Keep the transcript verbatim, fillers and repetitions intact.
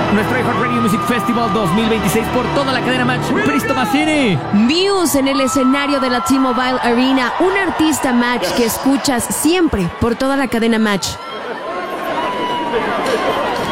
Nuestro iHeartRadio Music Festival dos mil veintiséis por toda la cadena Match. Cristo Massini. Muse en el escenario de la T-Mobile Arena. Un artista Match que escuchas siempre por toda la cadena Match.